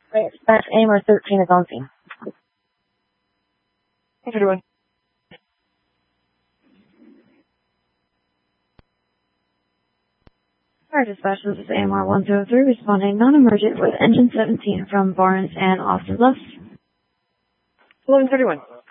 Wait, dispatch AMR 13 is on scene. Thanks for doing. Fire dispatch, this is AMR 103 responding non-emergent with engine 17 from Barnes and Austin Bluffs. 1131.